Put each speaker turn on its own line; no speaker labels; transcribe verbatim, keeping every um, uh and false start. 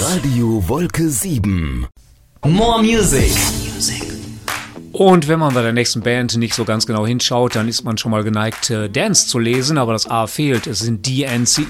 Radio Wolke sieben.
More Music.
Und wenn man bei der nächsten Band nicht so ganz genau hinschaut, dann ist man schon mal geneigt, äh, Dance zu lesen, aber das A fehlt. Es sind D N C